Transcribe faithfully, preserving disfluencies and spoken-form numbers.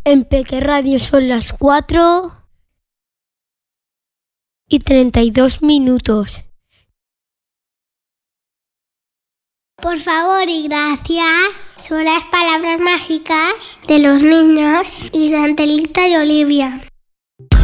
En Peque Radio son las cuatro y treinta y dos minutos. Por favor y gracias son las palabras mágicas de los niños y de Angelita y Olivia.